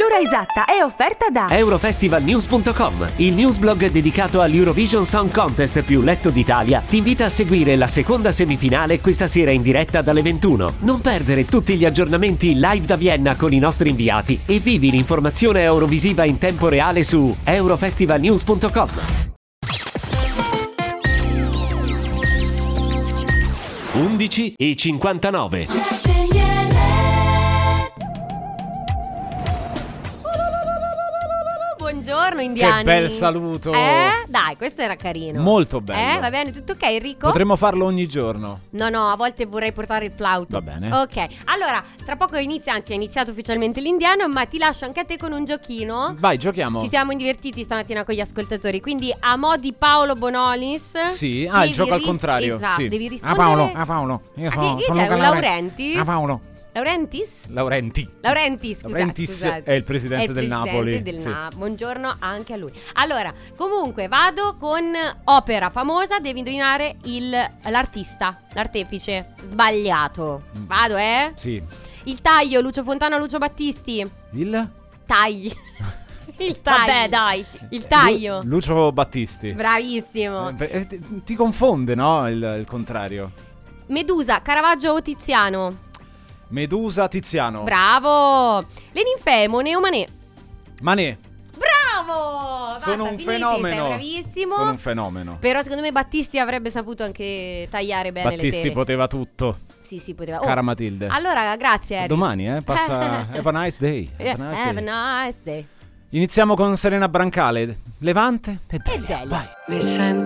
L'ora esatta è offerta da Eurofestivalnews.com, il newsblog dedicato all'Eurovision Song Contest più letto d'Italia. Ti invita a seguire la seconda semifinale questa sera in diretta dalle 21. Non perdere tutti gli aggiornamenti live da Vienna con i nostri inviati e vivi l'informazione eurovisiva in tempo reale su Eurofestivalnews.com. 11:59. Buongiorno indiani. Che bel saluto. Dai, questo era carino. Molto bello. Va bene, tutto ok Enrico? Potremmo farlo ogni giorno. No, a volte vorrei portare il flauto. Va bene. Ok, allora, tra poco inizia, anzi è iniziato ufficialmente l'indiano, ma ti lascio anche a te con un giochino. Vai, giochiamo. Ci siamo divertiti stamattina con gli ascoltatori, quindi a mo' di Paolo Bonolis. Sì, il gioco al contrario. Esatto, sì. devi rispondere. A Paolo. Io Chi sono c'è? Un Laurenti. Laurentis? A Paolo. Laurentis, Laurentis è il presidente del Napoli. Sì. Buongiorno anche a lui. Allora, comunque vado con opera famosa, devi indovinare l'artista, l'artefice. Sbagliato. Vado, Sì. Il taglio, Lucio Fontana, Lucio Battisti. Il Taglio. Il taglio. Vabbè, dai. Il taglio. Lucio Battisti. Bravissimo. Ti confonde, no? Il contrario. Medusa, Caravaggio o Tiziano? Medusa, Tiziano. Bravo. Le ninfee, Monet o Manet? Manet. Bravo! Sono un finiti, fenomeno. Sei bravissimo. Sono un fenomeno. Però secondo me Battisti avrebbe saputo anche tagliare bene Battisti le tele. poteva tutto. Sì, poteva. Cara Matilde. Allora, grazie Harry. Domani, passa. Have a nice day. Have a nice day. Iniziamo con Serena Brancale. Levante e Delia. Vai. Mi sento